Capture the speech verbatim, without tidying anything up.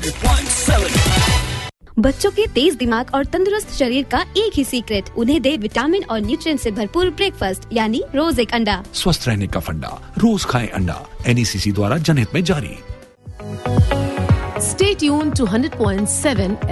बच्चों के तेज दिमाग और तंदुरुस्त शरीर का एक ही सीक्रेट, उन्हें दे विटामिन और न्यूट्रिएंट से भरपूर ब्रेकफास्ट यानी रोज एक अंडा। स्वस्थ रहने का फंडा, रोज खाएं अंडा। एन ई सी सी द्वारा जनहित में जारी। Stay tuned to one hundred point seven